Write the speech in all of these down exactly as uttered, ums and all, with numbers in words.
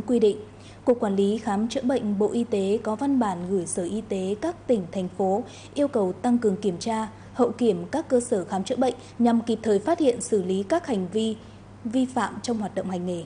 quy định. Cục Quản lý Khám chữa bệnh Bộ Y tế có văn bản gửi Sở Y tế các tỉnh, thành phố yêu cầu tăng cường kiểm tra, hậu kiểm các cơ sở khám chữa bệnh nhằm kịp thời phát hiện xử lý các hành vi vi phạm trong hoạt động hành nghề.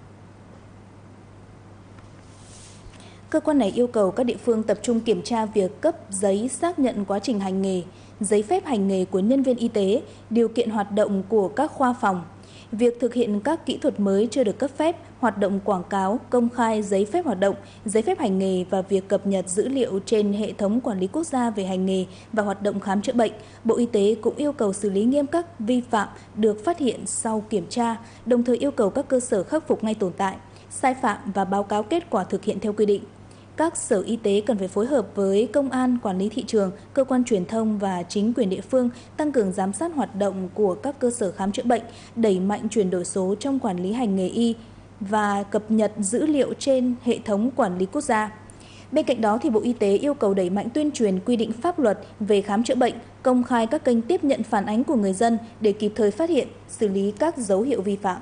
Cơ quan này yêu cầu các địa phương tập trung kiểm tra việc cấp giấy xác nhận quá trình hành nghề, giấy phép hành nghề của nhân viên y tế, điều kiện hoạt động của các khoa phòng, việc thực hiện các kỹ thuật mới chưa được cấp phép, hoạt động quảng cáo, công khai giấy phép hoạt động, giấy phép hành nghề và việc cập nhật dữ liệu trên hệ thống quản lý quốc gia về hành nghề và hoạt động khám chữa bệnh. Bộ Y tế cũng yêu cầu xử lý nghiêm các vi phạm được phát hiện sau kiểm tra, đồng thời yêu cầu các cơ sở khắc phục ngay tồn tại, sai phạm và báo cáo kết quả thực hiện theo quy định. Các sở y tế cần phải phối hợp với công an, quản lý thị trường, cơ quan truyền thông và chính quyền địa phương tăng cường giám sát hoạt động của các cơ sở khám chữa bệnh, đẩy mạnh chuyển đổi số trong quản lý hành nghề y và cập nhật dữ liệu trên hệ thống quản lý quốc gia. Bên cạnh đó, thì Bộ Y tế yêu cầu đẩy mạnh tuyên truyền quy định pháp luật về khám chữa bệnh, công khai các kênh tiếp nhận phản ánh của người dân để kịp thời phát hiện, xử lý các dấu hiệu vi phạm.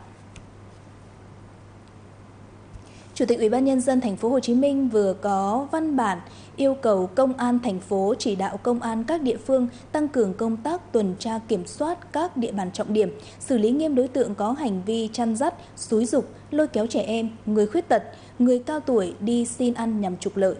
Chủ tịch Ủy ban nhân dân thành phố Hồ Chí Minh vừa có văn bản yêu cầu công an thành phố chỉ đạo công an các địa phương tăng cường công tác tuần tra kiểm soát các địa bàn trọng điểm, xử lý nghiêm đối tượng có hành vi chăn dắt, xúi giục, lôi kéo trẻ em, người khuyết tật, người cao tuổi đi xin ăn nhằm trục lợi.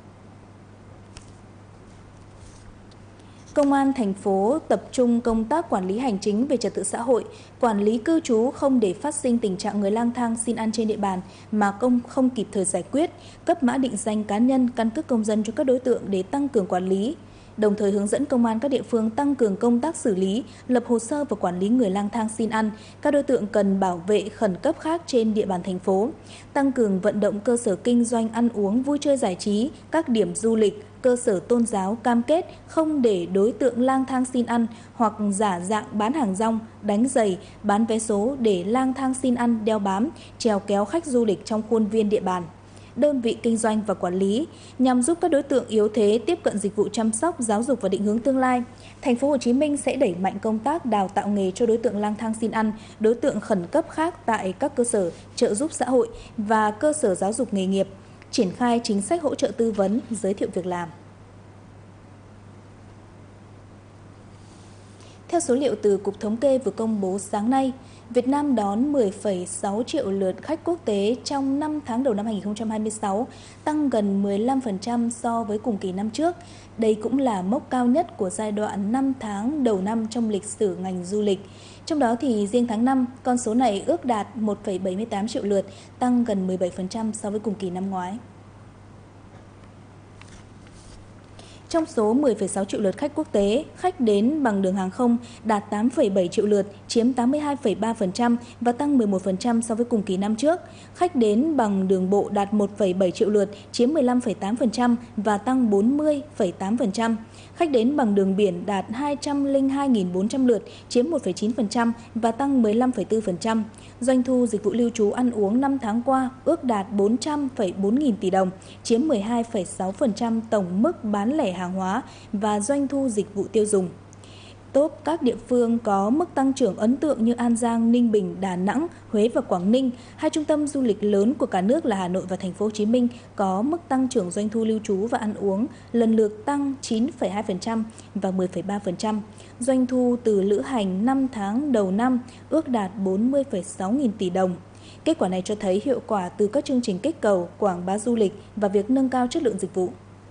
Công an thành phố tập trung công tác quản lý hành chính về trật tự xã hội, quản lý cư trú không để phát sinh tình trạng người lang thang xin ăn trên địa bàn mà công không kịp thời giải quyết, cấp mã định danh cá nhân, căn cước công dân cho các đối tượng để tăng cường quản lý. Đồng thời hướng dẫn công an các địa phương tăng cường công tác xử lý, lập hồ sơ và quản lý người lang thang xin ăn, các đối tượng cần bảo vệ khẩn cấp khác trên địa bàn thành phố, tăng cường vận động cơ sở kinh doanh ăn uống, vui chơi giải trí, các điểm du lịch, cơ sở tôn giáo cam kết không để đối tượng lang thang xin ăn hoặc giả dạng bán hàng rong, đánh giày, bán vé số để lang thang xin ăn, đeo bám, chèo kéo khách du lịch trong khuôn viên địa bàn, đơn vị kinh doanh và quản lý, nhằm giúp các đối tượng yếu thế tiếp cận dịch vụ chăm sóc, giáo dục và định hướng tương lai. Thành phố Hồ Chí Minh sẽ đẩy mạnh công tác đào tạo nghề cho đối tượng lang thang xin ăn, đối tượng khẩn cấp khác tại các cơ sở trợ giúp xã hội và cơ sở giáo dục nghề nghiệp, triển khai chính sách hỗ trợ tư vấn, giới thiệu việc làm. Theo số liệu từ Cục Thống kê vừa công bố sáng nay, Việt Nam đón mười phẩy sáu triệu lượt khách quốc tế trong năm tháng đầu năm hai nghìn không trăm hai mươi sáu, tăng gần mười lăm phần trăm so với cùng kỳ năm trước. Đây cũng là mốc cao nhất của giai đoạn năm tháng đầu năm trong lịch sử ngành du lịch. Trong đó thì riêng tháng năm, con số này ước đạt một phẩy bảy mươi tám triệu lượt, tăng gần mười bảy phần trăm so với cùng kỳ năm ngoái. Trong số mười phẩy sáu triệu lượt khách quốc tế, khách đến bằng đường hàng không đạt tám phẩy bảy triệu lượt, chiếm tám mươi hai phẩy ba phần trăm và tăng mười một phần trăm so với cùng kỳ năm trước. Khách đến bằng đường bộ đạt một phẩy bảy triệu lượt, chiếm mười lăm phẩy tám phần trăm và tăng bốn mươi phẩy tám phần trăm. Khách đến bằng đường biển đạt hai trăm lẻ hai nghìn bốn trăm lượt, chiếm một phẩy chín phần trăm và tăng mười lăm phẩy bốn phần trăm. Doanh thu dịch vụ lưu trú ăn uống năm tháng qua ước đạt bốn trăm phẩy bốn nghìn tỷ đồng, chiếm mười hai phẩy sáu phần trăm tổng mức bán lẻ hàng hóa và doanh thu dịch vụ tiêu dùng. Top các địa phương có mức tăng trưởng ấn tượng như An Giang, Ninh Bình, Đà Nẵng, Huế và Quảng Ninh, hai trung tâm du lịch lớn của cả nước là Hà Nội và Thành phố Hồ Chí Minh có mức tăng trưởng doanh thu lưu trú và ăn uống lần lượt tăng chín phẩy hai phần trăm và mười phẩy ba phần trăm. Doanh thu từ lữ hành năm tháng đầu năm ước đạt bốn mươi phẩy sáu nghìn tỷ đồng. Kết quả này cho thấy hiệu quả từ các chương trình kích cầu, quảng bá du lịch và việc nâng cao chất lượng dịch vụ.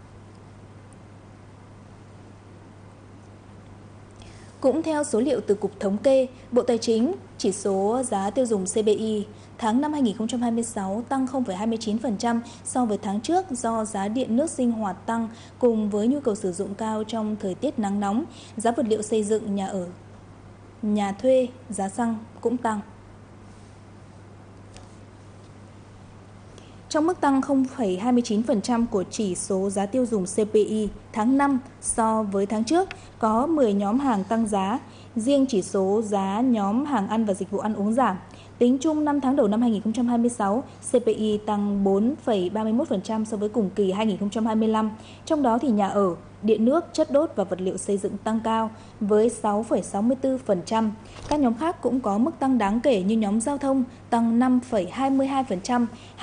Cũng theo số liệu từ Cục Thống kê, Bộ Tài chính, chỉ số giá tiêu dùng xê pê i tháng năm hai nghìn không trăm hai mươi sáu tăng không phẩy hai mươi chín phần trăm so với tháng trước do giá điện nước sinh hoạt tăng cùng với nhu cầu sử dụng cao trong thời tiết nắng nóng, giá vật liệu xây dựng, nhà ở, nhà thuê, giá xăng cũng tăng. Trong mức tăng không phẩy hai mươi chín phần trăm của chỉ số giá tiêu dùng xê pê i tháng năm so với tháng trước, có mười nhóm hàng tăng giá, riêng chỉ số giá nhóm hàng ăn và dịch vụ ăn uống giảm. Tính chung năm tháng đầu năm hai nghìn không trăm hai mươi sáu, xê pê i tăng bốn phẩy ba mươi mốt phần trăm so với cùng kỳ hai nghìn không trăm hai mươi lăm, trong đó thì nhà ở, điện nước, chất đốt và vật liệu xây dựng tăng cao với sáu phẩy sáu mươi tư phần trăm. Các nhóm khác cũng có mức tăng đáng kể như nhóm giao thông tăng năm phẩy hai mươi hai phần trăm,